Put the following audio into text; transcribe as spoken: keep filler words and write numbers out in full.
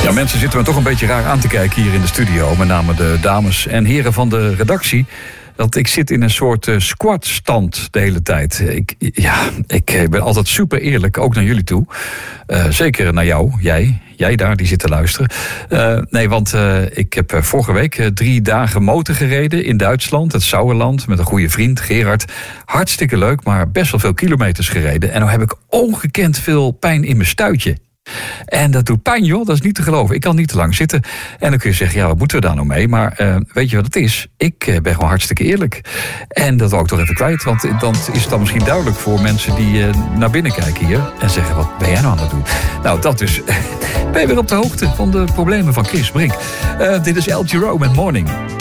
Ja, mensen zitten me toch een beetje raar aan te kijken hier in de studio. Met name de dames en heren van de redactie. Dat ik zit in een soort uh, squatstand de hele tijd. Ik, ja, ik ben altijd super eerlijk, ook naar jullie toe. Uh, zeker naar jou, jij. Jij daar, die zit te luisteren. Uh, nee, want uh, ik heb uh, vorige week uh, drie dagen motor gereden in Duitsland. Het Sauerland, met een goede vriend, Gerard. Hartstikke leuk, maar best wel veel kilometers gereden. En nu heb ik ongekend veel pijn in mijn stuitje. En dat doet pijn, joh, dat is niet te geloven. Ik kan niet te lang zitten. En dan kun je zeggen, ja, wat moeten we daar nou mee? Maar uh, weet je wat het is? Ik uh, ben gewoon hartstikke eerlijk. En dat wil ik toch even kwijt. Want dan is het dan misschien duidelijk voor mensen die uh, naar binnen kijken hier. En zeggen, wat ben jij nou aan het doen? Nou, dat dus. Ben je weer op de hoogte van de problemen van Chris Brink. Uh, dit is El Giro met Morning.